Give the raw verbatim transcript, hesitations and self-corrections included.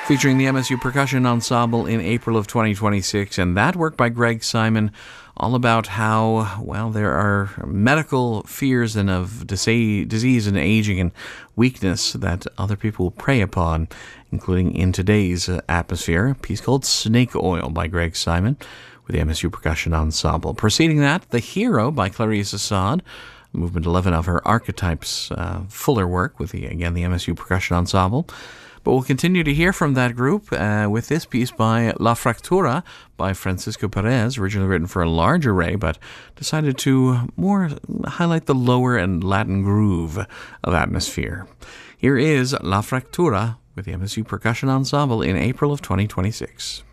featuring the M S U Percussion Ensemble in April of twenty twenty-six, and that work by Greg Simon, all about how, well, there are medical fears and of disease and aging and weakness that other people prey upon, including in today's atmosphere. A piece called Snake Oil by Greg Simon with the M S U Percussion Ensemble. Preceding that, The Hero by Clarice Assad, Movement eleven of her Archetypes uh, fuller work with, the again, the M S U Percussion Ensemble. But we'll continue to hear from that group uh, with this piece by La Fractura by Francisco Perez, originally written for a large array, but decided to more highlight the lower and Latin groove of Atmosphere. Here is La Fractura with the M S U Percussion Ensemble in April of twenty twenty-six.